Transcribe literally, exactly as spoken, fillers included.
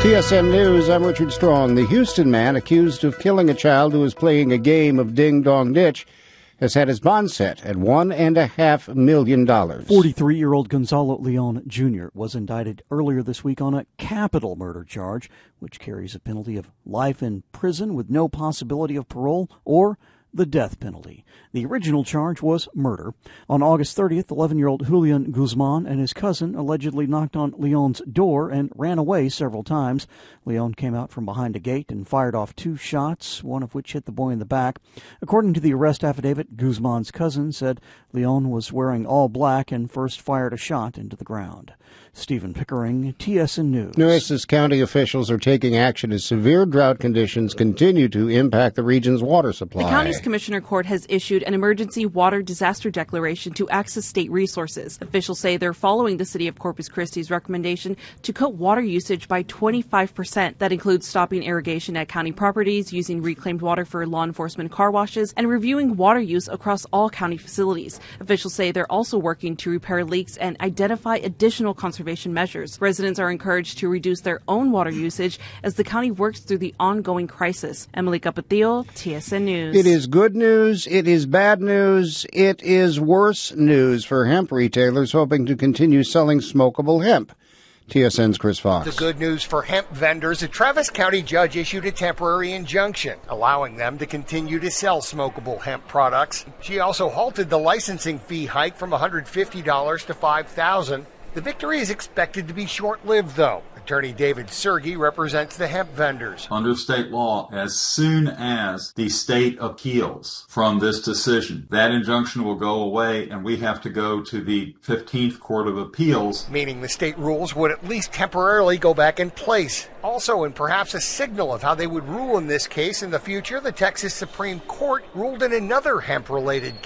T S N News, I'm Richard Strong. The Houston man accused of killing a child who was playing a game of ding-dong ditch has had his bond set at one and a half million dollars. forty-three-year-old Gonzalo Leon Junior was indicted earlier this week on a capital murder charge, which carries a penalty of life in prison with no possibility of parole or the death penalty. The original charge was murder. On August thirtieth, eleven-year-old Julian Guzman and his cousin allegedly knocked on Leon's door and ran away several times. Leon came out from behind a gate and fired off two shots, one of which hit the boy in the back. According to the arrest affidavit, Guzman's cousin said Leon was wearing all black and first fired a shot into the ground. Stephen Pickering, T S N News. Nueces County officials are taking action as severe drought conditions continue to impact the region's water supply. The county's Commissioner Court has issued an emergency water disaster declaration to access state resources. Officials say they're following the city of Corpus Christi's recommendation to cut water usage by twenty-five percent. That includes stopping irrigation at county properties, using reclaimed water for law enforcement car washes, and reviewing water use across all county facilities. Officials say they're also working to repair leaks and identify additional conservation measures. Residents are encouraged to reduce their own water usage as the county works through the ongoing crisis. Emily Capatillo, T S N News. It is good news, it is bad news, it is worse news for hemp retailers hoping to continue selling smokable hemp. T S N's Chris Fox. The good news for hemp vendors, a Travis County judge issued a temporary injunction allowing them to continue to sell smokable hemp products. She also halted the licensing fee hike from one hundred fifty dollars to five thousand dollars. The victory is expected to be short-lived, though. Attorney David Sergi represents the hemp vendors. Under state law, as soon as the state appeals from this decision, that injunction will go away and we have to go to the fifteenth Court of Appeals. Meaning the state rules would at least temporarily go back in place. Also, and perhaps a signal of how they would rule in this case in the future, the Texas Supreme Court ruled in another hemp-related